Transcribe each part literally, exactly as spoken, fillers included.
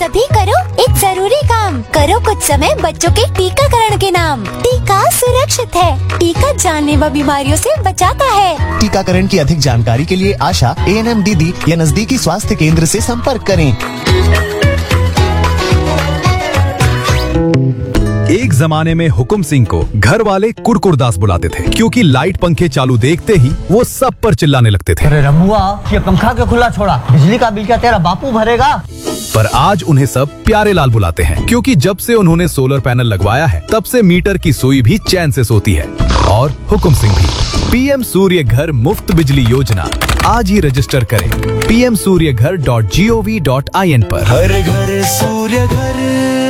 अभी करो एक जरूरी काम, करो कुछ समय बच्चों के टीकाकरण के नाम। टीका सुरक्षित है, टीका जानलेवा बीमारियों से बचाता है। टीकाकरण की अधिक जानकारी के लिए आशा, ए एन एम दीदी या नजदीकी स्वास्थ्य केंद्र से संपर्क करें। एक जमाने में हुकुम सिंह को घर वाले कुरकुरदास बुलाते थे, क्योंकि लाइट पंखे चालू देखते ही वो सब पर चिल्लाने लगते थे। अरे रमुआ, ये पंखा क्यों खुला छोड़ा? बिजली का बिल क्या तेरा बापू भरेगा? पर आज उन्हें सब प्यारे लाल बुलाते हैं, क्योंकि जब से उन्होंने सोलर पैनल लगवाया है तब से मीटर की सुई भी चैन से सोती है। और हुकुम सिंह भी। पीएम सूर्य घर मुफ्त बिजली योजना आज ही रजिस्टर करें पी एम सूर्य घर dot G O V dot I N पर। हर घर सूर्य घर।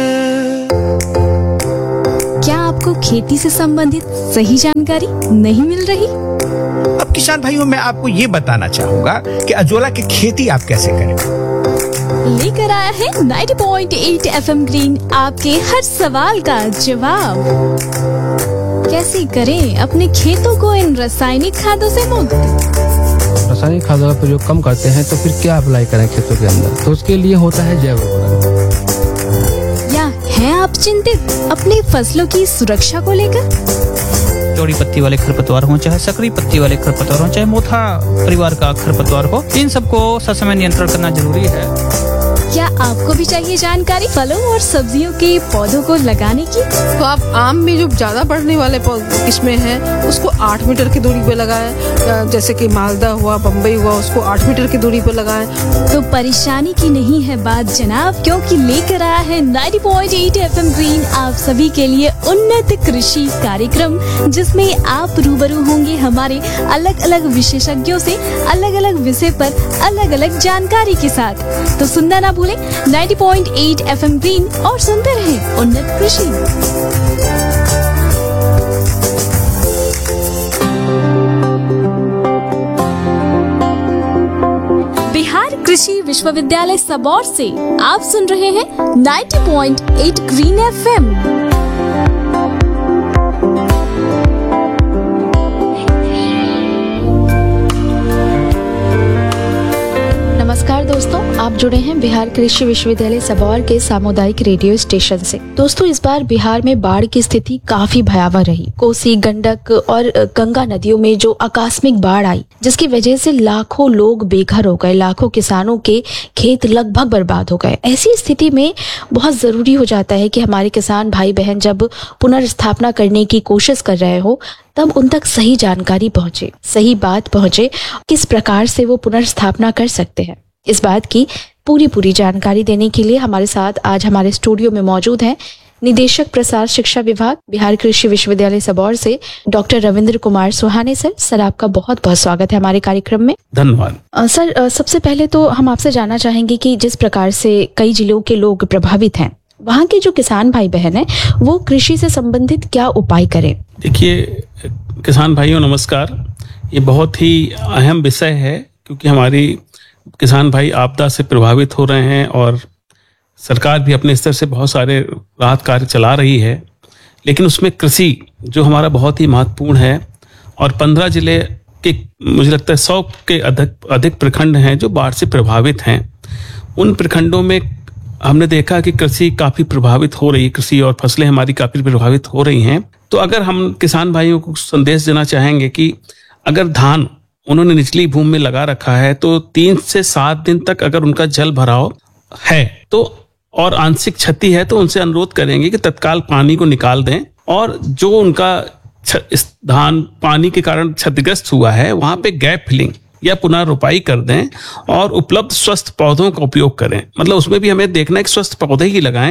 क्या आपको खेती से संबंधित सही जानकारी नहीं मिल रही? अब किसान भाइयों, मैं आपको ये बताना चाहूँगा कि अजोला की खेती आप कैसे करें। लेकर आया है नब्बे पॉइंट आठ एफ एम ग्रीन आपके हर सवाल का जवाब। कैसे करें अपने खेतों को इन रासायनिक खादों से मुक्त? रासायनिक खादों का प्रयोग कम करते हैं तो फिर क्या अप्लाई करें खेतों के अंदर? तो उसके लिए होता है जैव उर्वरक। हैं आप चिंतित अपनी फसलों की सुरक्षा को लेकर? चौड़ी पत्ती वाले खरपतवार हो, चाहे सकरी पत्ती वाले खरपतवार हो, चाहे मोथा परिवार का खरपतवार हो, इन सबको ससमय नियंत्रण करना जरूरी है। क्या आपको भी चाहिए जानकारी फलों और सब्जियों के पौधों को लगाने की? तो आप आम में जो ज्यादा बढ़ने वाले किस्में हैं उसको आठ मीटर की दूरी पे लगाएं, जैसे कि मालदा हुआ, बम्बई हुआ, उसको आठ मीटर की दूरी पे लगाएं। तो परेशानी की नहीं है बात जनाब, क्योंकि लेकर आया है नब्बे पॉइंट आठ एफ एम ग्रीन आप सभी के लिए उन्नत कृषि कार्यक्रम, जिसमें आप रूबरू होंगे हमारे अलग अलग विशेषज्ञों से अलग अलग विषय पर अलग अलग जानकारी के साथ। तो सुनना ना भूलें नब्बे पॉइंट आठ एफ एम ग्रीन और सुनते रहें उन्नत कृषि। बिहार कृषि विश्वविद्यालय सबौर से आप सुन रहे हैं नब्बे पॉइंट आठ ग्रीन एफ एम। नमस्कार दोस्तों, आप जुड़े हैं बिहार कृषि विश्वविद्यालय सबौर के सामुदायिक रेडियो स्टेशन से। दोस्तों, इस बार बिहार में बाढ़ की स्थिति काफी भयावह रही। कोसी, गंडक और गंगा नदियों में जो आकस्मिक बाढ़ आई, जिसकी वजह से लाखों लोग बेघर हो गए, लाखों किसानों के खेत लगभग बर्बाद हो गए। ऐसी स्थिति में बहुत जरूरी हो जाता है कि हमारे किसान भाई बहन जब पुनर्स्थापना करने की कोशिश कर रहे हो तब उन तक सही जानकारी पहुंचे, सही बात पहुंचे, किस प्रकार से वो पुनर्स्थापना कर सकते हैं। इस बात की पूरी पूरी जानकारी देने के लिए हमारे साथ आज हमारे स्टूडियो में मौजूद हैं निदेशक प्रसार शिक्षा विभाग बिहार कृषि विश्वविद्यालय सबौर से डॉक्टर रविंद्र कुमार सुहाने सर। सर, आपका बहुत बहुत स्वागत है हमारे कार्यक्रम में। धन्यवाद। सर, आ, सबसे पहले तो हम आपसे जानना चाहेंगे कि जिस प्रकार से कई जिलों के लोग प्रभावित हैं, वहाँ के जो किसान भाई बहन हैं वो कृषि से संबंधित क्या उपाय करें? देखिए किसान भाइयों, नमस्कार। ये बहुत ही अहम विषय है, क्योंकि हमारी किसान भाई आपदा से प्रभावित हो रहे हैं और सरकार भी अपने स्तर से बहुत सारे राहत कार्य चला रही है, लेकिन उसमें कृषि जो हमारा बहुत ही महत्वपूर्ण है। और पंद्रह जिले के, मुझे लगता है सौ के अधिक अधिक प्रखंड हैं जो बाढ़ से प्रभावित हैं। उन प्रखंडों में हमने देखा कि कृषि काफ़ी प्रभावित हो रही है, कृषि और फसलें हमारी काफ़ी प्रभावित हो रही हैं। तो अगर हम किसान भाइयों को संदेश देना चाहेंगे कि अगर धान उन्होंने निचली भूमि में लगा रखा है तो तीन से सात दिन तक अगर उनका जल भराव है तो और आंशिक क्षति है तो उनसे अनुरोध करेंगे कि तत्काल पानी को निकाल दें, और जो उनका इस धान पानी के कारण क्षतिग्रस्त हुआ है वहां पे गैप फिलिंग या पुनर्रोपाई कर दें और उपलब्ध स्वस्थ पौधों का उपयोग करें। मतलब उसमें भी हमें देखना है कि स्वस्थ पौधे ही लगाएं।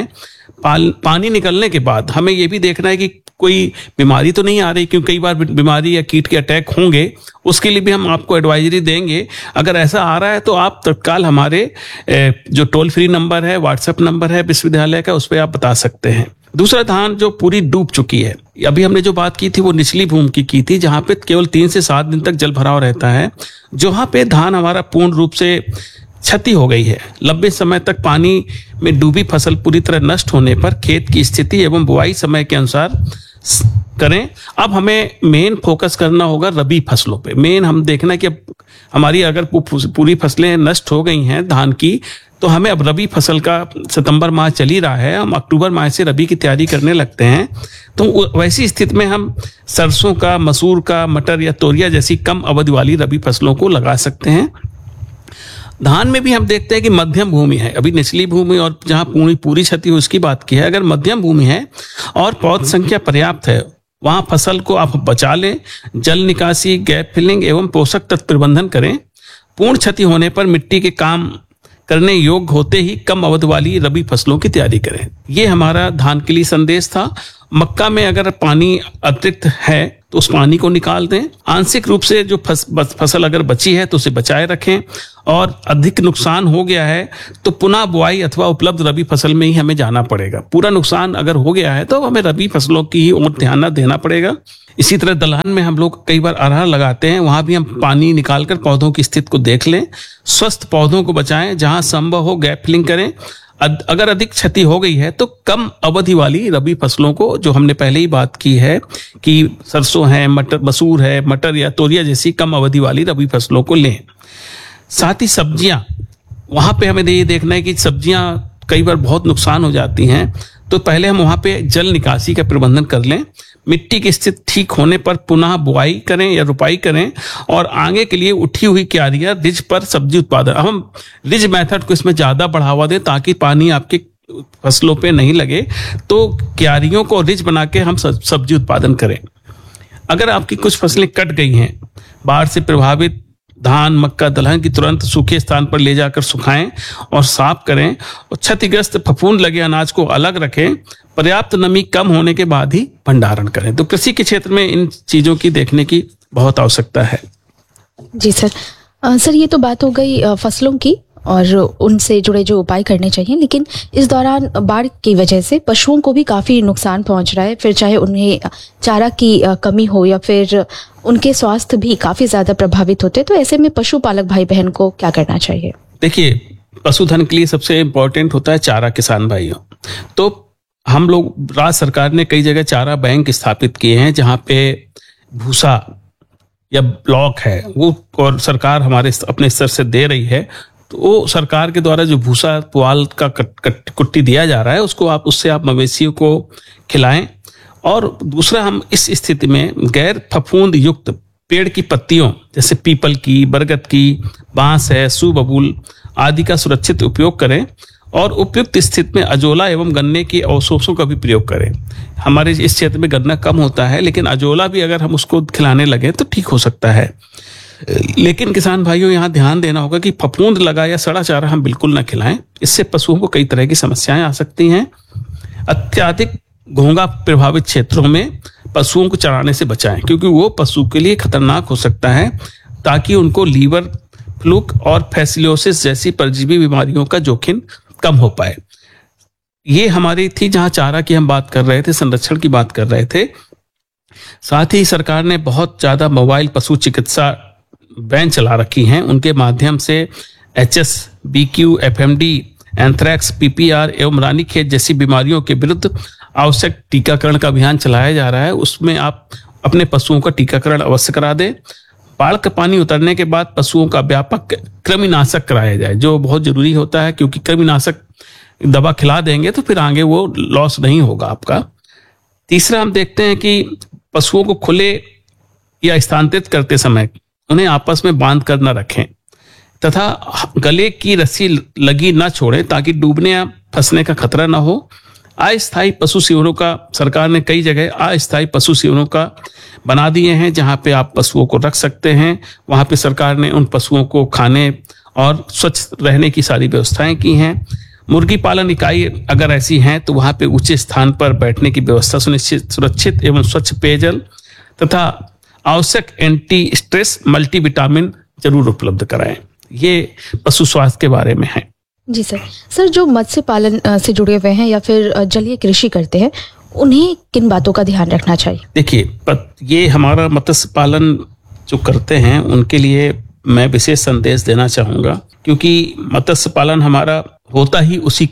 पानी निकलने के बाद हमें यह भी देखना है कि कोई बीमारी तो नहीं आ रही, क्योंकि कई बार बीमारी या कीट के अटैक होंगे, उसके लिए भी हम आपको एडवाइजरी देंगे। अगर ऐसा आ रहा है तो आप तत्काल हमारे जो टोल फ्री नंबर है, व्हाट्सएप नंबर है विश्वविद्यालय का, उस पर आप बता सकते हैं। दूसरा, धान जो पूरी डूब चुकी है, अभी हमने जो बात की थी वो निचली भूमि की की थी, जहां पे केवल तीन से सात दिन तक जल भराव रहता है। जहां पे धान हमारा पूर्ण रूप से क्षति हो गई है, लंबे समय तक पानी में डूबी फसल पूरी तरह नष्ट होने पर खेत की स्थिति एवं बुआई समय के अनुसार करें। अब हमें मेन फोकस करना होगा रबी फसलों पे। मेन हम देखना कि अब हमारी अगर पूरी फसलें नष्ट हो गई हैं धान की, तो हमें अब रबी फसल का सितंबर माह चल ही रहा है, हम अक्टूबर माह से रबी की तैयारी करने लगते हैं। तो वैसी स्थिति में हम सरसों का, मसूर का, मटर या तोरिया जैसी कम अवधि वाली रबी फसलों को लगा सकते हैं। धान में भी हम देखते हैं कि मध्यम भूमि है, अभी निचली भूमि और जहां पूरी पूरी क्षति हो उसकी बात की है। अगर मध्यम भूमि है और पौध संख्या पर्याप्त है, वहां फसल को आप बचा लें, जल निकासी, गैप फिलिंग एवं पोषक तत्व प्रबंधन करें। पूर्ण क्षति होने पर मिट्टी के काम करने योग्य होते ही कम अवधि वाली रबी फसलों की तैयारी करें। ये हमारा धान के लिए संदेश था। मक्का में अगर पानी अतिरिक्त है तो उस पानी को निकाल दें। आंशिक रूप से जो फस, फसल अगर बची है तो उसे बचाए रखें, और अधिक नुकसान हो गया है तो पुनः बुआई अथवा उपलब्ध रबी फसल में ही हमें जाना पड़ेगा। पूरा नुकसान अगर हो गया है तो हमें रबी फसलों की ही ओर ध्यान देना पड़ेगा। इसी तरह दलहन में हम लोग कई बार अरहर लगाते हैं, वहां भी हम पानी निकालकर पौधों की स्थिति को देख लें, स्वस्थ पौधों को बचाएं, जहां संभव हो गैप फिलिंग करें। अगर अधिक क्षति हो गई है तो कम अवधि वाली रबी फसलों को, जो हमने पहले ही बात की है कि सरसों है, मटर, मसूर है, मटर या तोरिया जैसी कम अवधि वाली रबी फसलों को लें। साथ ही सब्जियां, वहां पे हमें ये देखना है कि सब्जियां कई बार बहुत नुकसान हो जाती हैं, तो पहले हम वहां पे जल निकासी का प्रबंधन कर लें। मिट्टी की स्थिति ठीक होने पर पुनः बुआई करें या रुपाई करें, और आगे के लिए उठी हुई क्यारियां रिज पर सब्जी उत्पादन, हम रिज मेथड को इसमें ज्यादा बढ़ावा दें ताकि पानी आपके फसलों पे नहीं लगे। तो क्यारियों को रिज बना के हम सब्जी उत्पादन करें। अगर आपकी कुछ फसलें कट गई हैं, बाढ़ से प्रभावित धान, मक्का, दलहन की तुरंत सूखे स्थान पर ले जाकर सुखाएं और साफ करें, और क्षतिग्रस्त फफूंद लगे अनाज को अलग रखें। पर्याप्त नमी कम होने के बाद ही भंडारण करें। तो कृषि के क्षेत्र में इन चीजों की देखने की बहुत आवश्यकता है। जी सर। आ, सर ये तो बात हो गई फसलों की और उनसे जुड़े जो उपाय करने चाहिए, लेकिन इस दौरान बाढ़ की वजह से पशुओं को भी काफ़ी नुकसान पहुंच रहा है, फिर चाहे उन्हें चारा की कमी हो या फिर उनके स्वास्थ्य भी काफ़ी ज़्यादा प्रभावित होते हैं। तो ऐसे में पशुपालक भाई बहन को क्या करना चाहिए? देखिए, पशुधन के लिए सबसे इम्पोर्टेंट होता है चारा, किसान भाइयों। तो हम लोग, राज्य सरकार ने कई जगह चारा बैंक स्थापित किए हैं, जहाँ पे भूसा या ब्लॉक है वो, और सरकार हमारे अपने स्तर से दे रही है। तो वो सरकार के द्वारा जो भूसा पुआल का कट, कट, कुट्टी दिया जा रहा है, उसको आप उससे आप मवेशियों को खिलाएं। और दूसरा, हम इस स्थिति में गैर फफूंद युक्त पेड़ की पत्तियों जैसे पीपल की, बरगद की, बांस है, सूबबूल आदि का सुरक्षित उपयोग करें, और उपयुक्त स्थिति में अजोला एवं गन्ने के अवशोषों का भी प्रयोग करें। हमारे इस क्षेत्र में गन्ना कम होता है, लेकिन अजोला भी अगर हम उसको खिलाने लगे तो ठीक हो सकता है। लेकिन किसान भाइयों, यहाँ ध्यान देना होगा कि फफूंद लगा या सड़ा चारा हम बिल्कुल ना खिलाएं। इससे पशुओं को कई तरह की समस्याएं आ सकती हैं। अत्यधिक घोंघा प्रभावित क्षेत्रों में पशुओं को चराने से बचाएं, क्योंकि वो पशु के लिए खतरनाक हो सकता है, ताकि उनको लीवर फ्लूक और फैसिलियोसिस जैसी परजीवी बीमारियों का जोखिम कम हो पाए। ये हमारी थी जहां चारा की हम बात कर रहे थे, संरक्षण की बात कर रहे थे। साथ ही सरकार ने बहुत ज्यादा मोबाइल पशु चिकित्सा वैन चला रखी हैं। उनके माध्यम से H S, B Q, F M D, anthrax, P P R एवं रानीखेत जैसी बीमारियों के विरुद्ध आवश्यक टीकाकरण का अभियान चलाया जा रहा है। उसमें आप अपने पशुओं का टीकाकरण अवश्य करा दें। बाढ़ का पानी उतरने के बाद पशुओं का व्यापक कृमिनाशक कराया जाए, जो बहुत जरूरी होता है, क्योंकि कृमिनाशक दवा खिला देंगे तो फिर आगे वो लॉस नहीं होगा आपका। तीसरा, हम देखते हैं कि पशुओं को खुले या स्थानांतरित करते समय उन्हें आपस में बांध कर न रखें, तथा गले की रस्सी लगी न छोड़ें, ताकि डूबने या फंसने का खतरा न हो। अस्थायी पशु शिविरों का सरकार ने कई जगह अस्थायी पशु शिविरों का बना दिए हैं, जहां पे आप पशुओं को रख सकते हैं। वहां पे सरकार ने उन पशुओं को खाने और स्वच्छ रहने की सारी व्यवस्थाएं की हैं। मुर्गी पालन इकाई अगर ऐसी हैं तो वहां पे ऊंचे स्थान पर बैठने की व्यवस्था सुनिश्चित, सुरक्षित एवं स्वच्छ पेयजल तथा आवश्यक एंटी स्ट्रेस मल्टीविटामिन जरूर उपलब्ध कराएं। ये पशु स्वास्थ्य के बारे में है। जी सर। सर, जो मत्स्य पालन से जुड़े हुए हैं या फिर जलीय कृषि करते हैं, उन्हें किन बातों का ध्यान रखना चाहिए? देखिए, ये हमारा मत्स्य पालन जो करते हैं उनके लिए मैं विशेष संदेश देना चाहूंगा, क्योंकि मत्स्य पालन हमारा होता ही उसी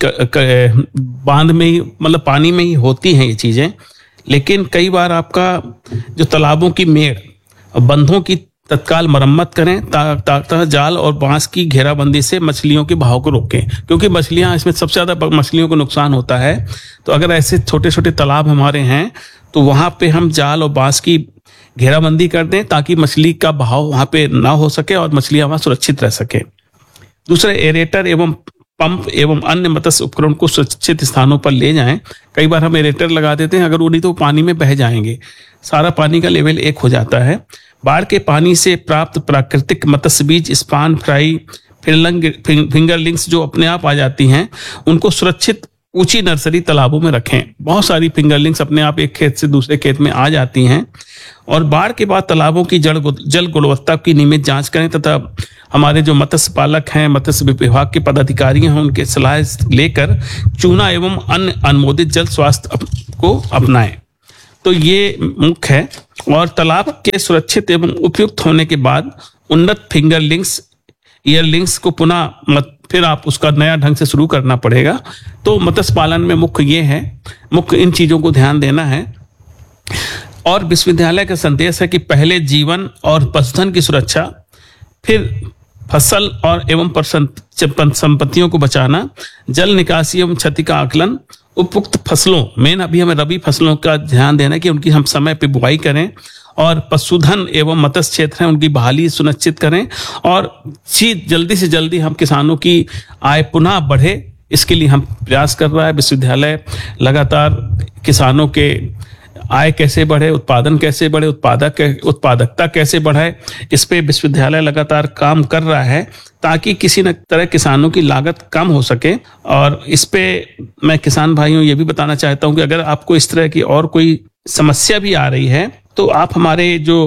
बांध में ही, मतलब पानी में ही होती हैं ये चीजें। लेकिन कई बार आपका जो तालाबों की मेड़, बंधों की तत्काल मरम्मत करें ताकि जाल और बांस की घेराबंदी से मछलियों के बहाव को रोकें, क्योंकि मछलियां इसमें सबसे ज्यादा मछलियों को नुकसान होता है। तो अगर ऐसे छोटे छोटे तालाब हमारे हैं तो वहां पे हम जाल और बांस की घेराबंदी कर दें ताकि मछली का बहाव वहां पे ना हो सके और मछलियां वहां सुरक्षित रह सके। दूसरे, एरेटर एवं पंप एवं अन्य मत्स्य उपकरण को सुरक्षित स्थानों पर ले जाएं। कई बार हम एरेटर लगा देते हैं, अगर वो नहीं तो पानी में बह जाएंगे, सारा पानी का लेवल एक हो जाता है। बाढ़ के पानी से प्राप्त प्राकृतिक मत्स्य बीज, स्पान, फ्राई, फिंगरलिंग्स जो अपने आप आ जाती हैं, उनको सुरक्षित ऊंची नर्सरी तालाबों में रखें। बहुत सारी फिंगरलिंग्स अपने आप एक खेत से दूसरे खेत में आ जाती हैं। और बाढ़ के बाद तालाबों की जल जल गुणवत्ता की नियमित जांच करें तथा हमारे जो मत्स्य पालक हैं, मत्स्य विभाग के पदाधिकारी हैं, उनके सलाह लेकर चूना एवं अन्य अनुमोदित जल स्वास्थ्य को अपनाएं। तो ये मुख्य है। और तालाब के सुरक्षित एवं उपयुक्त होने के बाद उन्नत फिंगरलिंग्स, ईयरलिंग्स को पुनः मत फिर आप उसका नया ढंग से शुरू करना पड़ेगा। तो मत्स्य पालन में मुख्य ये है, मुख्य इन चीजों को ध्यान देना है। और विश्वविद्यालय का संदेश है कि पहले जीवन और पशुधन की सुरक्षा, फिर फसल और एवं संपत्तियों को बचाना, जल निकासी एवं क्षति का आकलन, उपयुक्त फसलों, मेन अभी हमें रबी फसलों का ध्यान देना कि उनकी हम समय पे बुआई करें, और पशुधन एवं मत्स्य क्षेत्र है उनकी बहाली सुनिश्चित करें, और जल्दी से जल्दी हम किसानों की आय पुनः बढ़े, इसके लिए हम प्रयास कर रहा है। विश्वविद्यालय लगातार किसानों के आय कैसे बढ़े, उत्पादन कैसे बढ़े, उत्पादक उत्पादकता कैसे बढ़े, इस पे विश्वविद्यालय लगातार काम कर रहा है ताकि किसी न तरह किसानों की लागत कम हो सके। और इस पे मैं किसान भाइयों ये भी बताना चाहता हूं कि अगर आपको इस तरह की और कोई समस्या भी आ रही है तो आप हमारे जो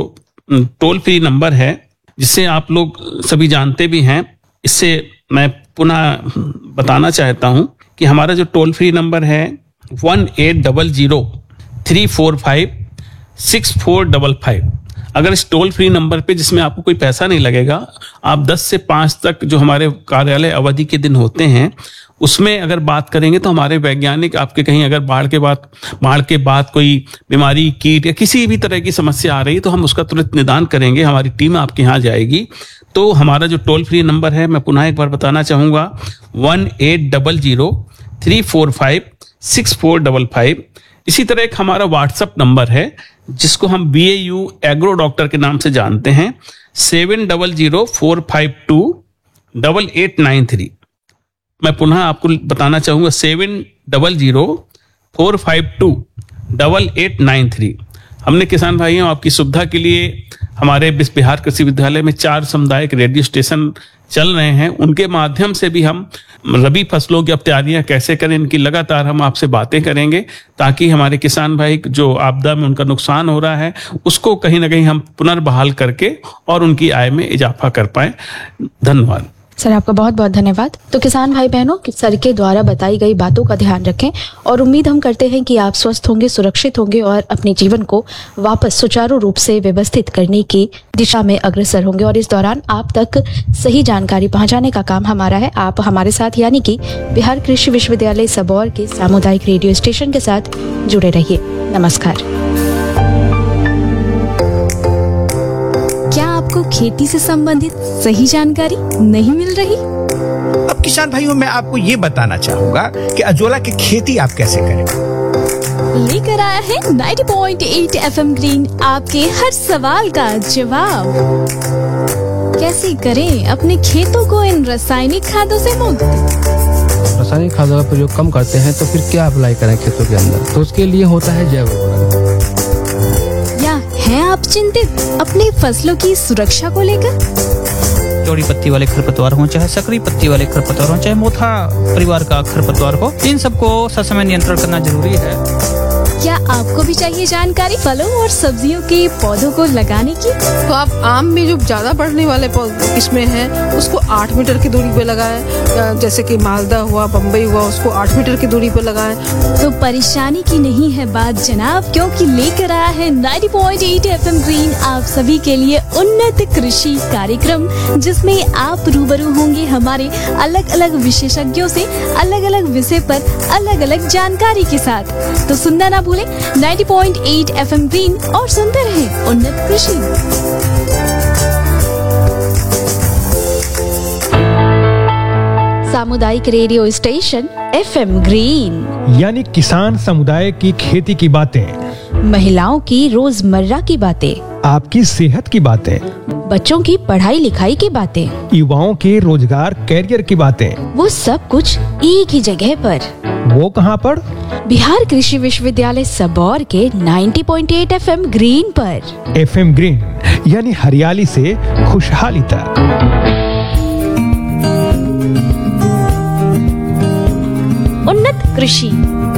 टोल फ्री नंबर है, जिसे आप लोग सभी जानते भी हैं, इससे मैं पुनः बताना चाहता हूं कि हमारा जो टोल फ्री नंबर है one eight double zero three four five six four double five. अगर इस टोल फ्री नंबर पे, जिसमें आपको कोई पैसा नहीं लगेगा, आप दस से पाँच तक जो हमारे कार्यालय अवधि के दिन होते हैं उसमें अगर बात करेंगे तो हमारे वैज्ञानिक आपके कहीं अगर बाढ़ के बाद बाढ़ के बाद कोई बीमारी, कीट या किसी भी तरह की समस्या आ रही है तो हम उसका तुरंत निदान करेंगे, हमारी टीम आपके यहाँ जाएगी। तो हमारा जो टोल फ्री नंबर है मैं पुनः एक बार बताना चाहूंगा, one eight double zero three four five six four double five. इसी तरह एक हमारा व्हाट्सएप नंबर है जिसको हम B A you agro doctor के नाम से जानते हैं, seven double zero four five to double eight nine three. मैं पुनः आपको बताना चाहूंगा, seven double zero four five to double eight nine three. हमने किसान भाइयों आपकी सुविधा के लिए हमारे बिहार कृषि विद्यालय में चार सामुदायिक रेडियो स्टेशन चल रहे हैं, उनके माध्यम से भी हम रबी फसलों की अब तैयारियां कैसे करें इनकी लगातार हम आपसे बातें करेंगे, ताकि हमारे किसान भाई जो आपदा में उनका नुकसान हो रहा है उसको कहीं ना कहीं हम पुनर्बहाल करके और उनकी आय में इजाफा कर पाए। धन्यवाद सर, आपका बहुत बहुत धन्यवाद। तो किसान भाई बहनों, सर के द्वारा बताई गई बातों का ध्यान रखें और उम्मीद हम करते हैं कि आप स्वस्थ होंगे, सुरक्षित होंगे और अपने जीवन को वापस सुचारू रूप से व्यवस्थित करने की दिशा में अग्रसर होंगे। और इस दौरान आप तक सही जानकारी पहुंचाने का काम हमारा है। आप हमारे साथ यानी कि बिहार कृषि विश्वविद्यालय सबौर के सामुदायिक रेडियो स्टेशन के साथ जुड़े रहिए। नमस्कार। क्या आपको खेती से संबंधित सही जानकारी नहीं मिल रही? अब किसान भाइयों, मैं आपको ये बताना चाहूंगा कि अजोला की खेती आप कैसे करें। लेकर आया है ninety point eight F M green आपके हर सवाल का जवाब। कैसे करें अपने खेतों को इन रासायनिक खादों से मुक्त? रासायनिक खादों का प्रयोग कम करते हैं तो फिर क्या अप्लाई करें खेतों के अंदर? तो उसके लिए होता है जैव उर्वरक। हैं आप चिंतित अपनी फसलों की सुरक्षा को लेकर? चौड़ी पत्ती वाले खरपतवार हो, चाहे सकरी पत्ती वाले खरपतवार हो, चाहे मोथा परिवार का खरपतवार हो, इन सबको ससमय नियंत्रण करना जरूरी है। क्या आपको भी चाहिए जानकारी फलों और सब्जियों के पौधों को लगाने की? तो आप आम में जो ज्यादा बढ़ने वाले किस्में हैं उसको आठ मीटर की दूरी पे लगाएं, जैसे कि मालदा हुआ, बम्बई हुआ, उसको आठ मीटर की दूरी पे लगाएं। तो परेशानी की नहीं है बात जनाब, क्योंकि लेकर आया है ninety point eight F M green आप सभी के लिए उन्नत कृषि कार्यक्रम, जिसमें आप रूबरू होंगे हमारे अलग अलग विशेषज्ञों से अलग अलग विषय पर अलग अलग जानकारी के साथ। तो सुनना ना भूलें ninety point eight F M green और सुनते रहें उन्नत कृषि। सामुदायिक रेडियो स्टेशन एफएम ग्रीन, यानी किसान समुदाय की खेती की बातें, महिलाओं की रोजमर्रा की बातें, आपकी सेहत की बातें, बच्चों की पढ़ाई लिखाई की बातें, युवाओं के रोजगार कैरियर की बातें, वो सब कुछ एक ही जगह पर। वो कहाँ पर? बिहार कृषि विश्वविद्यालय सबौर के नब्बे पॉइंट आठ एफएम ग्रीन पर। एफएम ग्रीन यानी हरियाली से खुशहाली तक। उन्नत कृषि।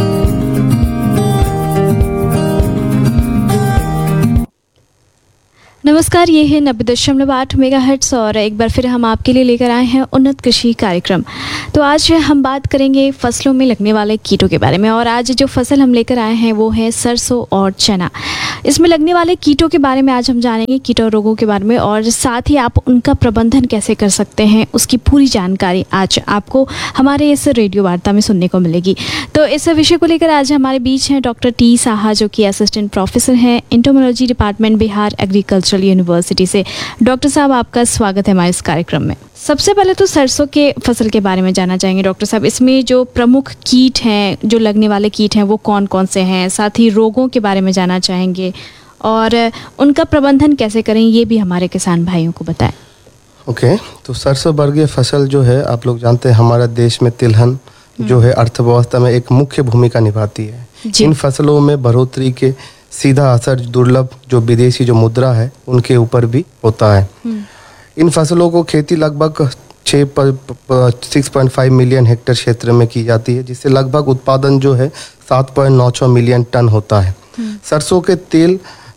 नमस्कार, ये है नब्बे दशमलव आठ मेगा हर्ट्स और एक बार फिर हम आपके लिए लेकर आए हैं उन्नत कृषि कार्यक्रम। तो आज हम बात करेंगे फसलों में लगने वाले कीटों के बारे में, और आज जो फसल हम लेकर आए हैं वो है सरसों और चना। इसमें लगने वाले कीटों के बारे में आज हम जानेंगे, कीटों और रोगों के बारे में, और साथ ही आप उनका प्रबंधन कैसे कर सकते हैं उसकी पूरी जानकारी आज आपको हमारे इस रेडियो वार्ता में सुनने को मिलेगी। तो इस विषय को लेकर आज हमारे बीच हैं डॉक्टर टी साहा, जो कि असिस्टेंट प्रोफेसर हैं entomology department Bihar agricultural university से। डॉक्टर साहब, आपका स्वागत है हमारे इस कार्यक्रम में। सबसे पहले तो सरसों के फसल के बारे में जानना चाहेंगे डॉक्टर साहब। इसमें जो प्रमुख कीट हैं, जो लगने वाले कीट हैं, वो कौन कौन से हैं? साथ ही रोगों के बारे में जानना चाहेंगे और उनका प्रबंधन कैसे करें, ये भी हमारे किसान भाइयों को बताएं। ओके okay, तो सरसों वर्गीय फसल जो है, आप लोग जानते हैं हमारे देश में तिलहन जो है अर्थव्यवस्था में एक मुख्य भूमिका निभाती है। इन फसलों में बढ़ोतरी के सीधा असर दुर्लभ जो विदेशी जो मुद्रा है उनके ऊपर भी होता है। इन फसलों को खेती लगभग छः six point five million hectare क्षेत्र में की जाती है, जिससे लगभग उत्पादन जो है सात पॉइंट नौ छः मिलियन टन होता है। सरसों के तेल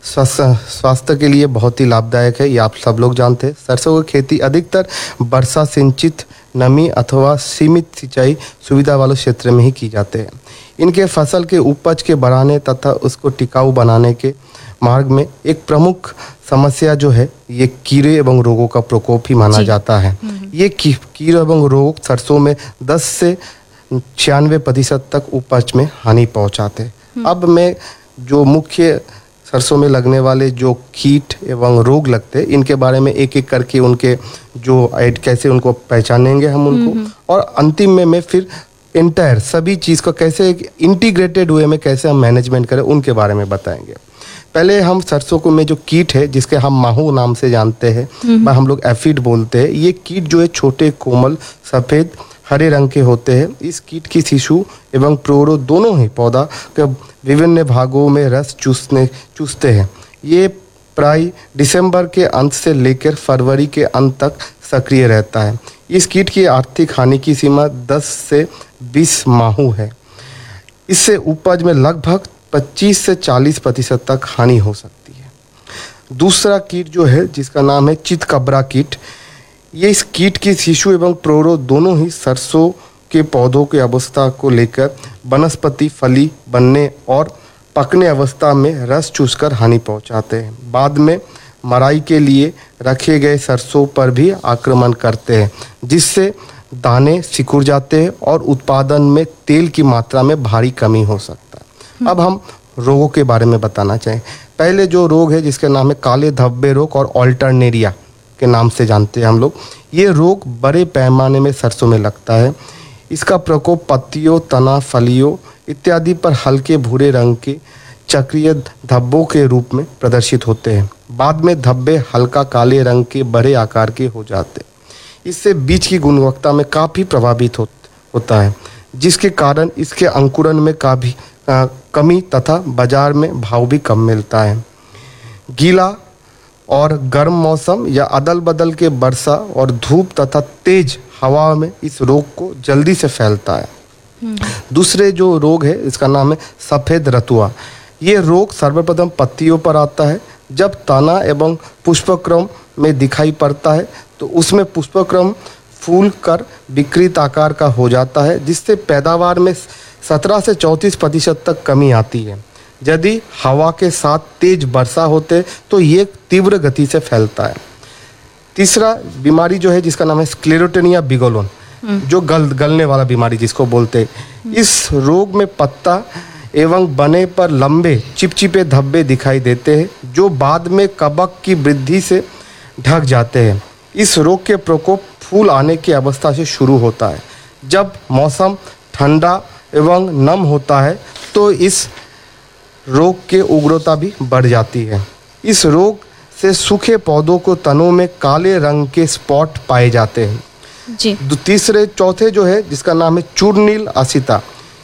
स्वास्थ्य के लिए बहुत ही लाभदायक है, ये आप सब लोग जानते हैं। सरसों की खेती अधिकतर वर्षा सिंचित, नमी अथवा सीमित सिंचाई सुविधा वाले क्षेत्र में ही की जाते हैं। इनके फसल के उपज के बढ़ाने तथा उसको टिकाऊ बनाने के मार्ग में एक प्रमुख समस्या जो है ये कीड़े एवं रोगों का प्रकोप ही माना जाता है। ये कीड़े एवं रोग सरसों में दस से छियानवे प्रतिशत तक उपज में हानि पहुंचाते। अब मैं जो मुख्य सरसों में लगने वाले जो कीट एवं रोग लगते हैं इनके बारे में एक एक करके उनके जो ऐड कैसे उनको पहचानेंगे हम उनको, और अंतिम में मैं फिर इंटायर सभी चीज़ को कैसे एक इंटीग्रेटेड वे में कैसे हम मैनेजमेंट करें उनके बारे में बताएंगे। पहले हम सरसों को में जो कीट है जिसके हम माहू नाम से जानते हैं, हम लोग एफिड बोलते हैं। ये कीट जो है छोटे, कोमल, सफ़ेद, हरे रंग के होते हैं। इस कीट की शिशु एवं प्रोरो दोनों ही पौधा के विभिन्न भागों में रस चूसने चूसते हैं। ये प्राय दिसंबर के अंत से लेकर फरवरी के अंत तक सक्रिय रहता है। इस कीट की आर्थिक हानि की सीमा दस से बीस माहू है। इससे उपज में लगभग पच्चीस से चालीस प्रतिशत तक हानि हो सकती है। दूसरा कीट जो है जिसका नाम है चितकबरा कीट, ये इस कीट की शिशु एवं प्रोरो दोनों ही सरसों के पौधों की अवस्था को लेकर वनस्पति फली बनने और पकने अवस्था में रस चूसकर हानि पहुंचाते हैं। बाद में मराई के लिए रखे गए सरसों पर भी आक्रमण करते हैं, जिससे दाने सिकुड़ जाते हैं और उत्पादन में तेल की मात्रा में भारी कमी हो सकता है। अब हम रोगों के बारे में बताना चाहें। पहले जो रोग है जिसका नाम है काले धब्बे रोग और ऑल्टरनेरिया के नाम से जानते हैं हम लोग। ये रोग बड़े पैमाने में सरसों में लगता है। इसका प्रकोप पत्तियों, तना, फलियों इत्यादि पर हल्के भूरे रंग के चक्रीय धब्बों के रूप में प्रदर्शित होते हैं। बाद में धब्बे हल्का काले रंग के बड़े आकार के हो जाते हैं। इससे बीज की गुणवत्ता में काफ़ी प्रभावित हो, होता है, जिसके कारण इसके अंकुरन में काफ़ी कमी तथा बाजार में भाव भी कम मिलता है। गीला और गर्म मौसम या अदल बदल के वर्षा और धूप तथा तेज हवा में इस रोग को जल्दी से फैलता है। दूसरे जो रोग है इसका नाम है सफ़ेद रतुआ। ये रोग सर्वप्रथम पत्तियों पर आता है। जब तना एवं पुष्पक्रम में दिखाई पड़ता है तो उसमें पुष्पक्रम फूल कर विकृत आकार का हो जाता है, जिससे पैदावार में सत्रह से चौंतीस प्रतिशत तक कमी आती है। यदि हवा के साथ तेज वर्षा होते तो ये तीव्र गति से फैलता है। तीसरा बीमारी जो है जिसका नाम है स्क्लेरोटेनिया बिगोलोन, जो गल गलने वाला बीमारी जिसको बोलते हैं। इस रोग में पत्ता एवं बने पर लंबे चिपचिपे धब्बे दिखाई देते हैं, जो बाद में कवक की वृद्धि से ढक जाते हैं। इस रोग के प्रकोप फूल आने की अवस्था से शुरू होता है। जब मौसम ठंडा एवं नम होता है तो इस रोग के उग्रता भी बढ़ जाती है। इस रोग से सूखे पौधों को तनों में काले रंग के स्पॉट पाए जाते हैं। जी। तीसरे चौथे जो है जिसका नाम है चूर्णील आसिता।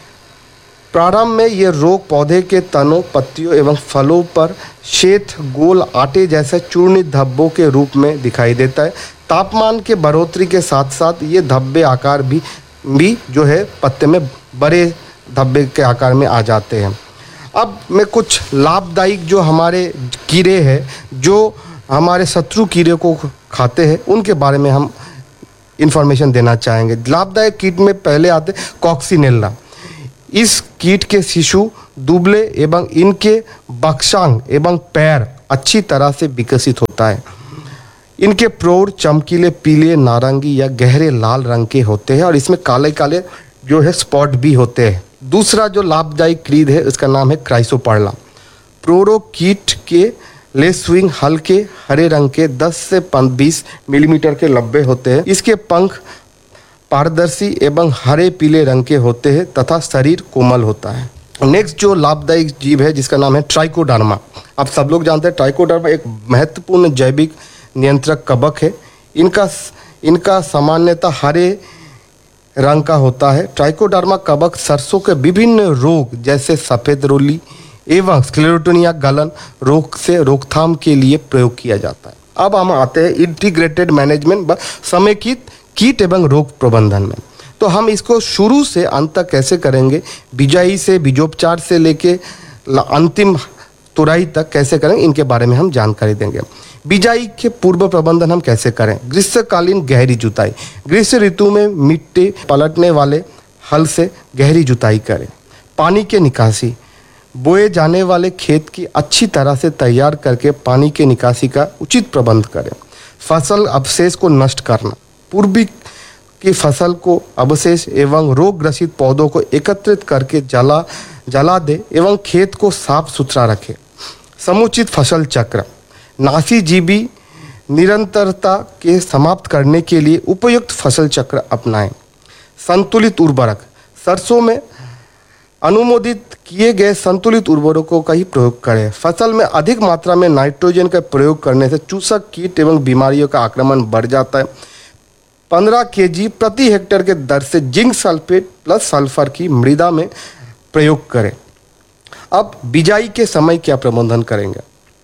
प्रारंभ में ये रोग पौधे के तनों, पत्तियों एवं फलों पर श्वेत गोल आटे जैसे चूर्णित धब्बों के रूप में दिखाई देता है। तापमान के बढ़ोतरी के साथ साथ ये धब्बे आकार भी भी जो है पत्ते में बड़े धब्बे के आकार में आ जाते हैं। अब मैं कुछ लाभदायक जो हमारे कीड़े हैं जो हमारे शत्रु कीड़े को खाते हैं उनके बारे में हम इंफॉर्मेशन देना चाहेंगे। लाभदायक कीट में पहले आते कॉक्सिनेला। इस कीट के शिशु दुबले एवं इनके बक्सांग एवं पैर अच्छी तरह से विकसित होता है। इनके प्रौढ़ चमकीले पीले, नारंगी या गहरे लाल रंग के होते हैं और इसमें काले काले जो है स्पॉट भी होते हैं। दूसरा जो लाभदायक कीट है उसका नाम है क्राइसोपर्ला। प्रोरो कीट के लेस्विंग हल्के हरे रंग के दस से बीस मिलीमीटर के लंबे होते हैं। इसके पंख पारदर्शी एवं हरे पीले रंग के होते हैं तथा शरीर कोमल होता है। नेक्स्ट जो लाभदायक जीव है जिसका नाम है ट्राइकोडर्मा। आप सब लोग जानते हैं ट्राइकोडर्मा एक महत्वपूर्ण जैविक नियंत्रक कवक है। इनका इनका सामान्यतः हरे रंग का होता है। ट्राइकोडर्मा कवक सरसों के विभिन्न रोग जैसे सफ़ेद रोली एवं स्क्लेरोटिनिया गलन रोग से रोकथाम के लिए प्रयोग किया जाता है। अब हम आते हैं इंटीग्रेटेड मैनेजमेंट समेकित कीट एवं रोग प्रबंधन में। तो हम इसको शुरू से अंत तक कैसे करेंगे, बिजाई से बीजोपचार से लेके अंतिम तुराई तक कैसे करें, इनके बारे में हम जानकारी देंगे। बिजाई के पूर्व प्रबंधन हम कैसे करें। ग्रीष्मकालीन गहरी जुताई। ग्रीष्म ऋतु में मिट्टी पलटने वाले हल से गहरी जुताई करें। पानी के निकासी। बोए जाने वाले खेत की अच्छी तरह से तैयार करके पानी के निकासी का उचित प्रबंध करें। फसल अवशेष को नष्ट करना। पूर्वी की फसल को अवशेष एवं रोग ग्रसित पौधों को एकत्रित करके जला जला दे एवं खेत को साफ सुथरा रखें। समुचित फसल चक्र। नाशीजीवी निरंतरता के समाप्त करने के लिए उपयुक्त फसल चक्र अपनाएं। संतुलित उर्वरक। सरसों में अनुमोदित किए गए संतुलित उर्वरकों का ही प्रयोग करें। फसल में अधिक मात्रा में नाइट्रोजन का प्रयोग करने से चूसक कीट एवं बीमारियों का आक्रमण बढ़ जाता है। पंद्रह केजी प्रति हेक्टेयर के दर से जिंक सल्फेट प्लस सल्फर की मृदा में प्रयोग करें। अब बिजाई के समय क्या प्रबंधन करेंगे।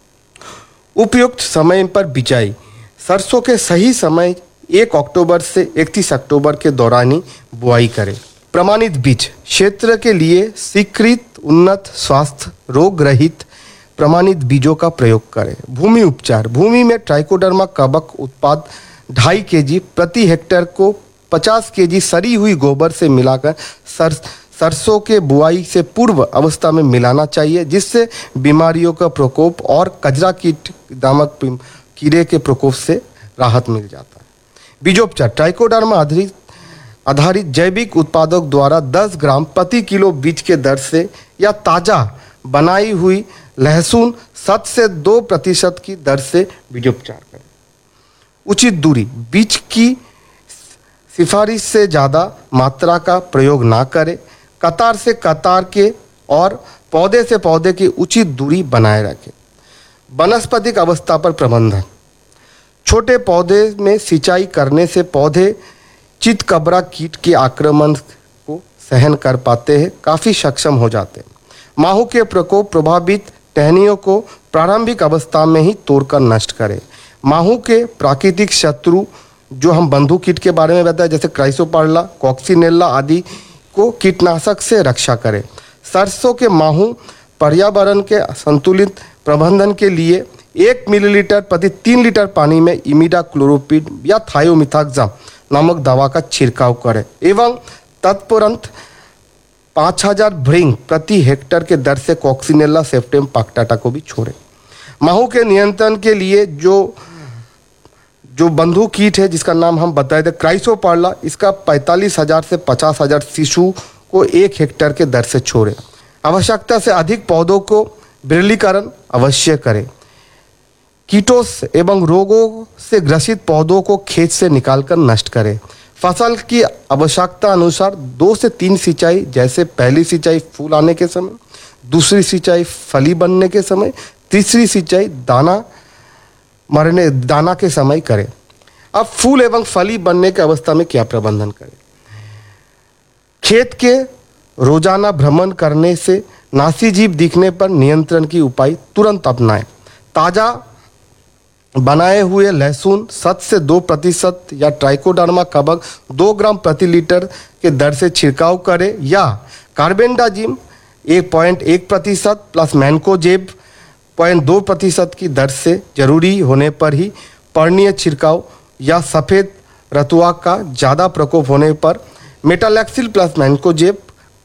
उपयुक्त समय पर बिजाई। सरसों के सही समय एक अक्टूबर से इकतीस अक्टूबर के दौरान ही बुआई करें। प्रमाणित बीज। क्षेत्र के लिए स्वीकृत उन्नत स्वास्थ्य रोग रहित प्रमाणित बीजों का प्रयोग करें। भूमि उपचार। भूमि में ट्राइकोडर्मा कवक उत्पाद ढाई केजी प्रति हेक्टेयर को पचास केजी सड़ी हुई गोबर से मिलाकर सर सरसों के बुआई से पूर्व अवस्था में मिलाना चाहिए, जिससे बीमारियों का प्रकोप और कजरा कीट नामक कीड़े के प्रकोप से राहत मिल जाता है। बीजोपचार। ट्राइकोडर्मा आधारित आधारित जैविक उत्पादक द्वारा दस ग्राम प्रति किलो बीज के दर से या ताज़ा बनाई हुई लहसुन सात से दो प्रतिशत की दर से बीजोपचार करें। उचित दूरी। बीज की सिफारिश से ज़्यादा मात्रा का प्रयोग ना करें। कतार से कतार के और पौधे से पौधे की उचित दूरी बनाए रखें। वनस्पतिक अवस्था पर प्रबंधन। छोटे पौधे में सिंचाई करने से पौधे चितकबरा कीट के आक्रमण को सहन कर पाते हैं, काफ़ी सक्षम हो जाते हैं। माहू के प्रकोप प्रभावित टहनियों को प्रारंभिक अवस्था में ही तोड़कर नष्ट करें। माहू के प्राकृतिक शत्रु जो हम बंधु कीट के बारे में बताया जैसे क्राइसोपर्ला, कॉक्सिनेला आदि को कीटनाशक से रक्षा करें। सरसों के माहू पर्यावरण के संतुलित प्रबंधन के लिए एक मिलीलीटर प्रति तीन लीटर पानी में इमिडाक्लोरोपिड या थायोमिथाक्साम नामक दवा का छिड़काव करें एवं तत्परंत पाँच हजार भ्रिंग प्रति हेक्टेयर के दर से कॉक्सिनेला सेप्टेम पाक्टाटा को भी छोड़ें। माहू के नियंत्रण के लिए जो जो बंधु कीट है जिसका नाम हम बताए थे क्राइसोपर्ला, इसका पैंतालीस हजार से पचास हजार शिशु को एक हेक्टेयर के दर से छोड़ें। आवश्यकता से अधिक पौधों को विरलीकरण अवश्य करें। कीटों एवं रोगों से ग्रसित पौधों को खेत से निकालकर नष्ट करें। फसल की आवश्यकता अनुसार दो से तीन सिंचाई, जैसे पहली सिंचाई फूल आने के समय, दूसरी सिंचाई फली बनने के समय, तीसरी सिंचाई दाना मरने दाना के समय करें। अब फूल एवं फली बनने की अवस्था में क्या प्रबंधन करें? खेत के रोजाना भ्रमण करने से नासी जीव दिखने पर नियंत्रण की उपाय तुरंत अपनाएं। ताजा बनाए हुए लहसुन शत से दो प्रतिशत या ट्राइकोडर्मा कवक दो ग्राम प्रति लीटर के दर से छिड़काव करें, या कार्बेंडाजिम एक पॉइंट एक प्रतिशत प्लस मैनकोजेब पॉइंट दो प्रतिशत की दर से जरूरी होने पर ही पर्णीय छिड़काव, या सफ़ेद रतुआ का ज़्यादा प्रकोप होने पर मेटालैक्सिल प्लस मैनकोजेब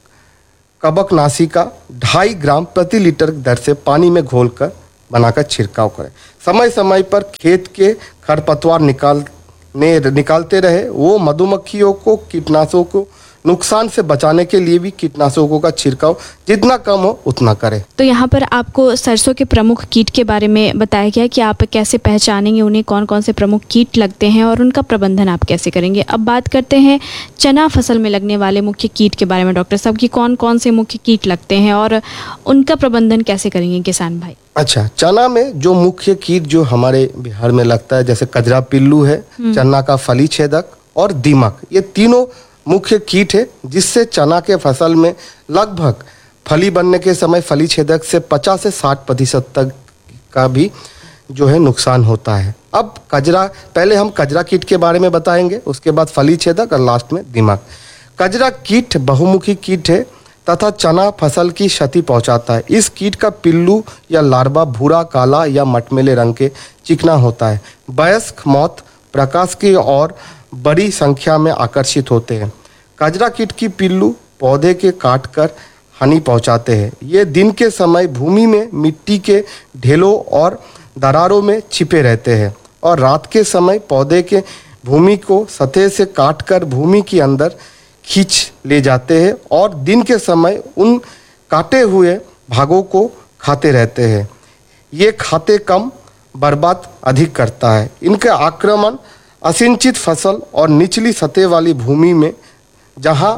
कवकनाशी का ढाई ग्राम प्रति लीटर दर से पानी में घोलकर बनाकर छिड़काव करें। समय समय पर खेत के खरपतवार निकालने निकालते रहे। वो मधुमक्खियों को कीटनाशकों को नुकसान से बचाने के लिए भी कीटनाशकों का छिड़काव जितना कम हो उतना करें। तो यहाँ पर आपको सरसों के प्रमुख कीट के बारे में बताया गया कि आप कैसे पहचानेंगे उन्हें, कौन कौन से प्रमुख कीट लगते हैं और उनका प्रबंधन आप कैसे करेंगे। अब बात करते हैं चना फसल में लगने वाले मुख्य कीट के बारे में डॉक्टर साहब, की कौन कौन से मुख्य कीट लगते हैं और उनका प्रबंधन कैसे करेंगे किसान भाई। अच्छा, चना में जो मुख्य कीट जो हमारे बिहार में लगता है, जैसे कजरा पिल्लू है, चना का फली छेदक और दीमक, ये तीनों मुख्य कीट है जिससे चना के फसल में लगभग फली बनने के समय फली छेदक से पचास से साठ प्रतिशत तक का भी जो है नुकसान होता है। अब कजरा, पहले हम कजरा कीट के बारे में बताएंगे, उसके बाद फली छेदक और लास्ट में दीमक। कजरा कीट बहुमुखी कीट है तथा चना फसल की क्षति पहुंचाता है। इस कीट का पिल्लू या लार्वा भूरा, काला या मटमैले रंग के चिकना होता है। वयस्क मौत प्रकाश की और बड़ी संख्या में आकर्षित होते हैं। कजरा कीट की पिल्लू पौधे के काटकर हानि पहुंचाते हैं। ये दिन के समय भूमि में मिट्टी के ढेलों और दरारों में छिपे रहते हैं और रात के समय पौधे के भूमि को सतह से काटकर भूमि के अंदर खींच ले जाते हैं और दिन के समय उन काटे हुए भागों को खाते रहते हैं। ये खाते कम, बर्बाद अधिक करता है। इनके आक्रमण असिंचित फसल और निचली सतह वाली भूमि में, जहां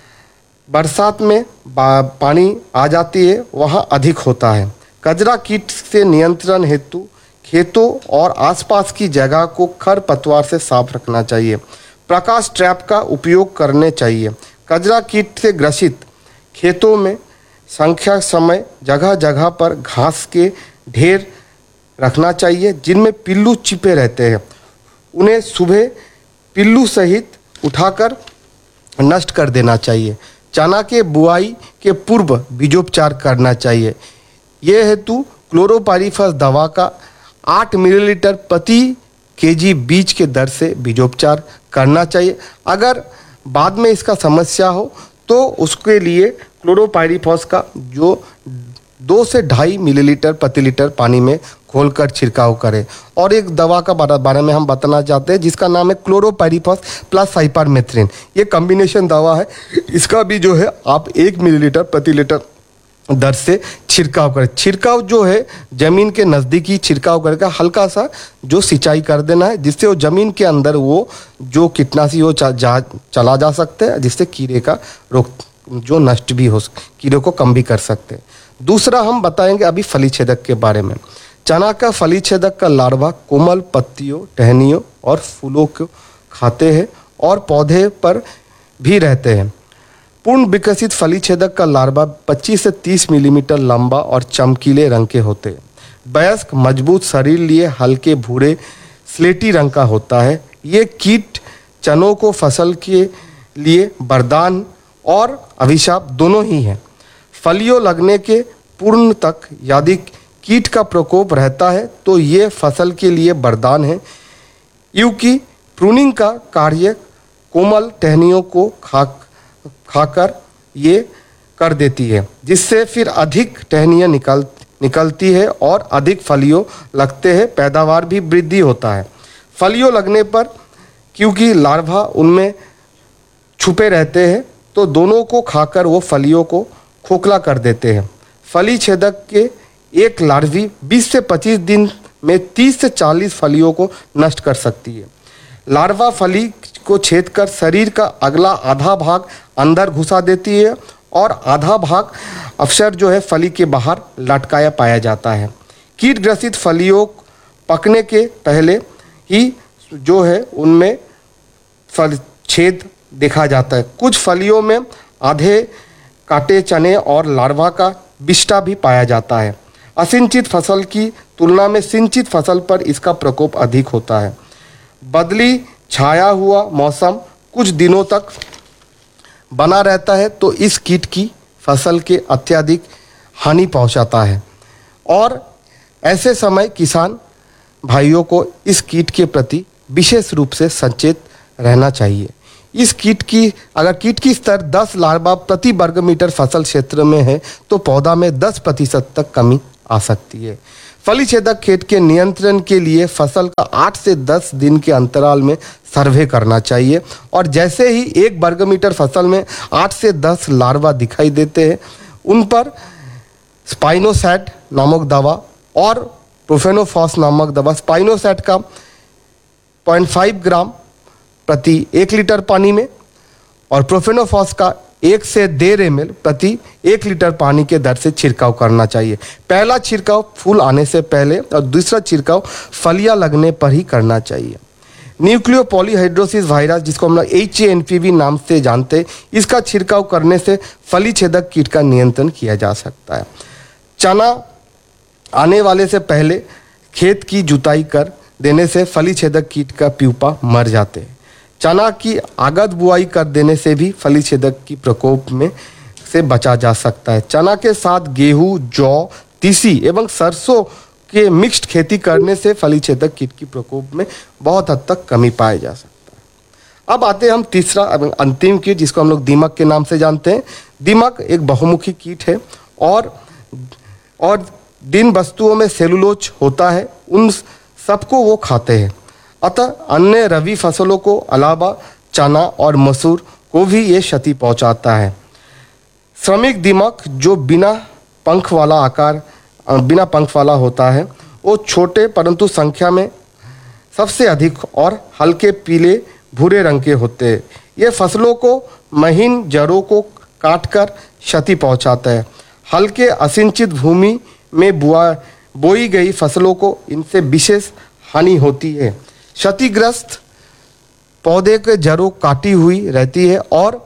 बरसात में पानी आ जाती है, वहां अधिक होता है। कजरा कीट से नियंत्रण हेतु खेतों और आसपास की जगह को खरपतवार से साफ रखना चाहिए। प्रकाश ट्रैप का उपयोग करने चाहिए। कजरा कीट से ग्रसित खेतों में संख्या समय जगह जगह पर घास के ढेर रखना चाहिए जिनमें पिल्लू छिपे रहते हैं। उन्हें सुबह पिल्लू सहित उठाकर नष्ट कर देना चाहिए। चना के बुआई के पूर्व बीजोपचार करना चाहिए। ये हेतु क्लोरोपाइरीफास दवा का आठ मिलीलीटर प्रति केजी बीज के दर से बीजोपचार करना चाहिए। अगर बाद में इसका समस्या हो तो उसके लिए क्लोरोपाइरीफास का जो दो से ढाई मिलीलीटर प्रति लीटर पानी में घोलकर छिड़काव करें। और एक दवा का बारे में हम बताना चाहते हैं जिसका नाम है क्लोरोपाइरीफास प्लस साइपरमेथ्रिन। ये कॉम्बिनेशन दवा है, इसका भी जो है आप एक मिलीलीटर प्रति लीटर दर से छिड़काव करें। छिड़काव जो है जमीन के नज़दीकी छिड़काव करके हल्का सा जो सिंचाई कर देना है, जिससे वो जमीन के अंदर वो जो कीटनाशी हो चा, जा, चला जा सकते हैं, जिससे कीड़े का रोग जो नष्ट भी हो, कीड़े को कम भी कर सकते हैं। दूसरा हम बताएंगे अभी फली छेदक के बारे में। चना का फली छेदक का लार्वा कोमल पत्तियों, टहनियों और फूलों को खाते हैं और पौधे पर भी रहते हैं। पूर्ण विकसित फली छेदक का लार्वा पच्चीस से तीस मिलीमीटर लंबा और चमकीले रंग के होते हैं। वयस्क मजबूत शरीर लिए हल्के भूरे स्लेटी रंग का होता है। ये कीट चनों को फसल के लिए वरदान और अभिशाप दोनों ही हैं। फलियों लगने के पूर्ण तक यदि कीट का प्रकोप रहता है तो ये फसल के लिए वरदान है, क्योंकि प्रूनिंग का कार्य कोमल टहनियों को खा खाकर ये कर देती है, जिससे फिर अधिक टहनियाँ निकल निकलती है और अधिक फलियों लगते हैं, पैदावार भी वृद्धि होता है। फलियों लगने पर क्योंकि लार्वा उनमें छुपे रहते हैं तो दोनों को खाकर वो फलियों को खोखला कर देते हैं। फली छेदक के एक लार्वी बीस से पच्चीस दिन में तीस से चालीस फलियों को नष्ट कर सकती है। लार्वा फली को छेद कर शरीर का अगला आधा भाग अंदर घुसा देती है और आधा भाग अक्सर जो है फली के बाहर लटकाया पाया जाता है। कीट ग्रसित फलियों पकने के पहले ही जो है उनमें फल छेद देखा जाता है। कुछ फलियों में आधे काटे चने और लार्वा का बिष्टा भी पाया जाता है। असिंचित फसल की तुलना में सिंचित फसल पर इसका प्रकोप अधिक होता है। बदली छाया हुआ मौसम कुछ दिनों तक बना रहता है तो इस कीट की फसल के अत्यधिक हानि पहुंचाता है और ऐसे समय किसान भाइयों को इस कीट के प्रति विशेष रूप से सचेत रहना चाहिए। इस कीट की अगर कीट की स्तर दस लार्वा प्रति वर्ग मीटर फसल क्षेत्र में है तो पौधा में दस प्रतिशत तक कमी आ सकती है। फली छेदक कीट के नियंत्रण के लिए फसल का आठ से दस दिन के अंतराल में सर्वे करना चाहिए और जैसे ही एक वर्ग मीटर फसल में आठ से दस लार्वा दिखाई देते हैं उन पर स्पाइनोसैट नामक दवा और प्रोफेनोफॉस नामक दवा, स्पाइनोसैट का पॉइंट फाइव ग्राम प्रति एक लीटर पानी में और प्रोफेनोफॉस का एक से डेढ़ एम एल प्रति एक लीटर पानी के दर से छिड़काव करना चाहिए। पहला छिड़काव फूल आने से पहले और दूसरा छिड़काव फलियां लगने पर ही करना चाहिए। न्यूक्लियो पॉलीहाइड्रोसिस वायरस, जिसको हम लोग H A N P V नाम से जानते हैं, इसका छिड़काव करने से फली छेदक कीट का नियंत्रण किया जा सकता है। चना आने वाले से पहले खेत की जुताई कर देने से फली छेदक कीट का प्यूपा मर जाते हैं। चना की आगत बुआई कर देने से भी फली छेदक की प्रकोप में से बचा जा सकता है। चना के साथ गेहूं, जौ, तीसी एवं सरसों के मिक्स्ड खेती करने से फली छेदक कीट की प्रकोप में बहुत हद तक कमी पाया जा सकता है। अब आते हैं हम तीसरा एवं अंतिम कीट, जिसको हम लोग दीमक के नाम से जानते हैं। दीमक एक बहुमुखी कीट है और और दिन वस्तुओं में सेलुलोज होता है, उन सबको वो खाते हैं। अतः अन्य रबी फसलों को अलावा चना और मसूर को भी ये क्षति पहुंचाता है। श्रमिक दीमक जो बिना पंख वाला आकार बिना पंख वाला होता है, वो छोटे परंतु संख्या में सबसे अधिक और हल्के पीले भूरे रंग के होते हैं। ये फसलों को महीन जड़ों को काटकर क्षति पहुंचाता है। हल्के असिंचित भूमि में बुआ बोई गई फसलों को इनसे विशेष हानि होती है। क्षतिग्रस्त पौधे के जड़ों काटी हुई रहती है और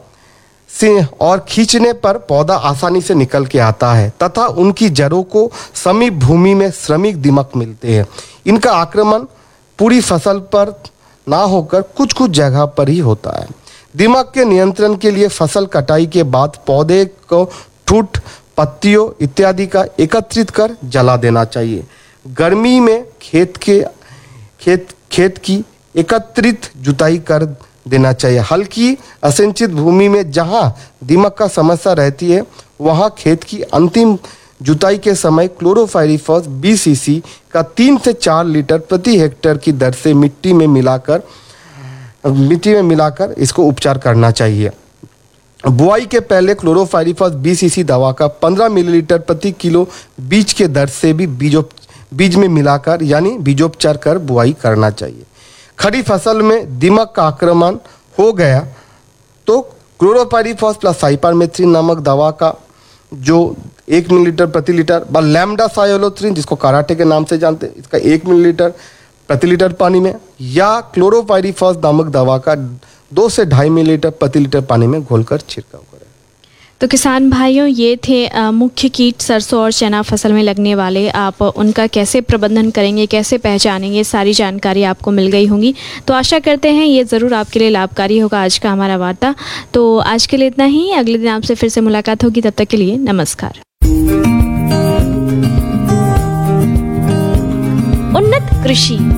और खींचने पर पौधा आसानी से निकल के आता है तथा उनकी जड़ों को समीप भूमि में श्रमिक दीमक मिलते हैं। इनका आक्रमण पूरी फसल पर ना होकर कुछ कुछ जगह पर ही होता है। दीमक के नियंत्रण के लिए फसल कटाई के बाद पौधे को ठूठ, पत्तियों इत्यादि का एकत्रित कर जला देना चाहिए। गर्मी में खेत के खेत खेत की एकत्रित जुताई कर देना चाहिए। हल्की असिंचित भूमि में जहां दीमक का समस्या रहती है वहां खेत की अंतिम जुताई के समय क्लोरोफाइरिफॉस बीस सीसी का तीन से चार लीटर प्रति हेक्टेयर की दर से मिट्टी में मिलाकर मिट्टी में मिलाकर इसको उपचार करना चाहिए। बुआई के पहले क्लोरोफाइरिफॉस बीस सीसी दवा का पंद्रह मिलीलीटर प्रति किलो बीज के दर से भी बीजोप बीज में मिलाकर यानी बीजोपचार कर बुआई करना चाहिए। खड़ी फसल में दीमक का आक्रमण हो गया तो क्लोरोपाइरिफॉस प्लस साइपरमेथ्रिन नामक दवा का जो एक मिलीलीटर प्रति लीटर व लैम्डा सायोलोथ्रिन, जिसको कराटे के नाम से जानते हैं, इसका एक मिलीलीटर प्रति लीटर पानी में या क्लोरोपाइरिफॉस नामक दवा का दो से ढाई मिलीलीटर प्रति लीटर पानी में घोलकर छिड़काव करें। तो किसान भाइयों, ये थे आ, मुख्य कीट सरसों और चना फसल में लगने वाले। आप उनका कैसे प्रबंधन करेंगे, कैसे पहचानेंगे, सारी जानकारी आपको मिल गई होंगी। तो आशा करते हैं ये ज़रूर आपके लिए लाभकारी होगा आज का हमारा वार्ता। तो आज के लिए इतना ही, अगले दिन आपसे फिर से मुलाकात होगी। तब तक के लिए नमस्कार। उन्नत कृषि